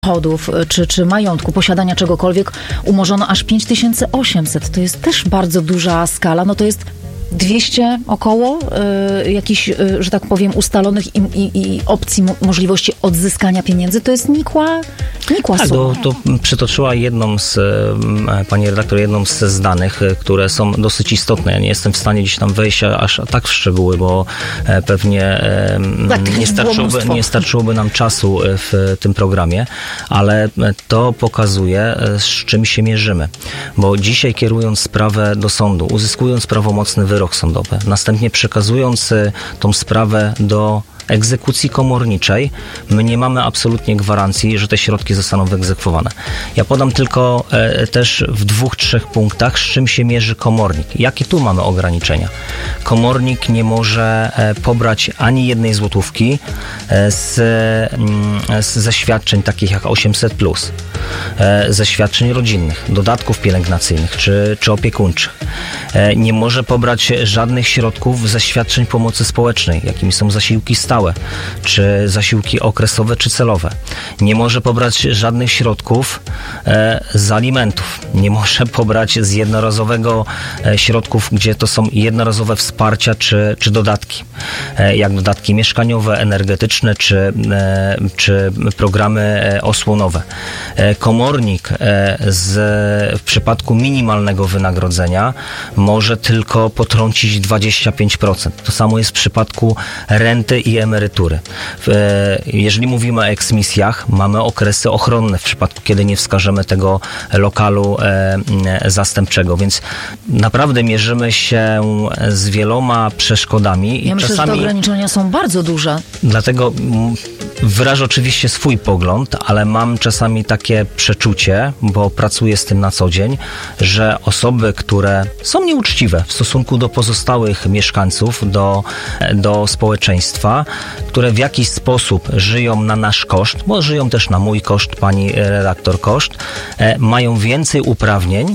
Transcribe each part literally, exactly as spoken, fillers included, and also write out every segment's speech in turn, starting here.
samochodów czy, czy majątku, posiadania czegokolwiek umorzono aż pięć tysięcy osiemset. To jest też bardzo duża skala. No to jest dwieście około y, jakichś, y, że tak powiem, ustalonych i, i, i opcji, mo- możliwości odzyskania pieniędzy. To jest nikła, nikła tak, suma. to, to przytoczyła jedną z, pani redaktor, jedną z, z danych, które są dosyć istotne. Ja nie jestem w stanie gdzieś tam wejść aż tak w szczegóły, bo pewnie tak, nie, starczyłoby, nie starczyłoby nam czasu w tym programie, ale to pokazuje, z czym się mierzymy. Bo dzisiaj, kierując sprawę do sądu, uzyskując prawomocny wyrok sądowy, następnie przekazując tą sprawę do egzekucji komorniczej, my nie mamy absolutnie gwarancji, że te środki zostaną wyegzekwowane. Ja podam tylko e, też w dwóch, trzech punktach, z czym się mierzy komornik. Jakie tu mamy ograniczenia? Komornik nie może e, pobrać ani jednej złotówki e, z, e, z, ze świadczeń takich jak osiemset plus, e, ze świadczeń rodzinnych, dodatków pielęgnacyjnych czy, czy opiekuńczych. E, nie może pobrać żadnych środków ze świadczeń pomocy społecznej, jakimi są zasiłki stałe, czy zasiłki okresowe, czy celowe. Nie może pobrać żadnych środków e, z alimentów. Nie może pobrać z jednorazowego e, środków, gdzie to są jednorazowe wsparcia, czy, czy dodatki. E, jak dodatki mieszkaniowe, energetyczne, czy, e, czy programy e, osłonowe. E, komornik e, z, w przypadku minimalnego wynagrodzenia może tylko potrącić dwadzieścia pięć procent. To samo jest w przypadku renty i emerytury. Jeżeli mówimy o eksmisjach, mamy okresy ochronne w przypadku, kiedy nie wskażemy tego lokalu zastępczego, więc naprawdę mierzymy się z wieloma przeszkodami. Ja i myślę, czasami, że te ograniczenia są bardzo duże. Dlatego wyrażę oczywiście swój pogląd, ale mam czasami takie przeczucie, bo pracuję z tym na co dzień, że osoby, które są nieuczciwe w stosunku do pozostałych mieszkańców, do, do społeczeństwa, które w jakiś sposób żyją na nasz koszt, bo żyją też na mój koszt, pani redaktor koszt, mają więcej uprawnień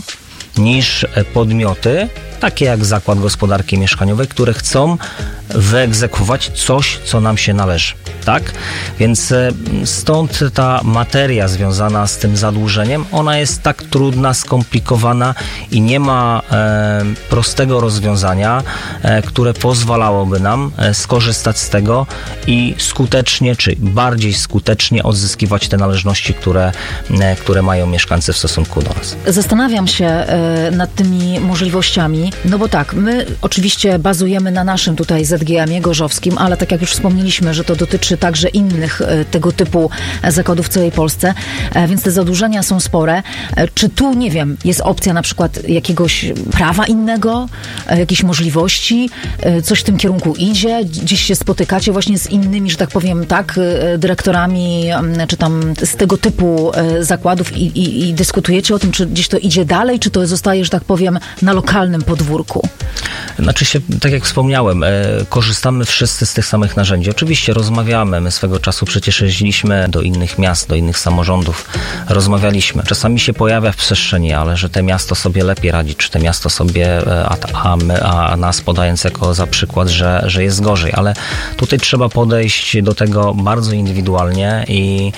niż podmioty, takie jak Zakład Gospodarki Mieszkaniowej, które chcą wyegzekwować coś, co nam się należy. Tak? Więc stąd ta materia związana z tym zadłużeniem, ona jest tak trudna, skomplikowana i nie ma e, prostego rozwiązania, e, które pozwalałoby nam e, skorzystać z tego i skutecznie, czy bardziej skutecznie odzyskiwać te należności, które, e, które mają mieszkańcy w stosunku do nas. Zastanawiam się e, nad tymi możliwościami, no bo tak, my oczywiście bazujemy na naszym tutaj Z G M-ie gorzowskim, ale tak jak już wspomnieliśmy, że to dotyczy także innych e, tego typu zakładów w całej Polsce, e, więc te zadłużenia są spore. E, czy tu, nie wiem, jest opcja na przykład jakiegoś prawa innego, e, jakiejś możliwości, e, coś w tym kierunku idzie, gdzieś się spotykacie właśnie z innymi, że tak powiem, tak, e, dyrektorami, e, czy tam z tego typu e, zakładów i, i, i dyskutujecie o tym, czy gdzieś to idzie dalej, czy to zostaje, że tak powiem, na lokalnym podwórku? Znaczy się, tak jak wspomniałem, e, korzystamy wszyscy z tych samych narzędzi. Oczywiście rozmawiamy, my swego czasu przecież jeździliśmy do innych miast, do innych samorządów, rozmawialiśmy. Czasami się pojawia w przestrzeni, ale że te miasto sobie lepiej radzi, czy te miasto sobie, a, a, my, a nas podając jako za przykład, że, że jest gorzej, ale tutaj trzeba podejść do tego bardzo indywidualnie i,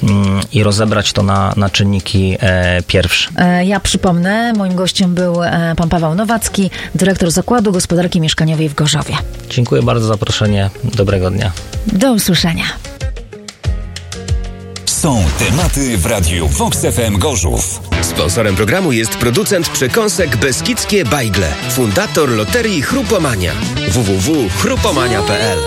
i rozebrać to na, na czynniki e, pierwsze. E, ja przypomnę, moim gościem był e, pan Paweł Nowacki, dyrektor Zakładu Gospodarki Mieszkaniowej w Gorzowie. Dziękuję bardzo za zaproszenie. Dobrego dnia. Do usłyszenia. Są tematy w radiu Vox F M Gorzów. Sponsorem programu jest producent przekąsek Beskidzkie Bajgle, fundator loterii Chrupomania. w w w kropka chrupomania kropka p l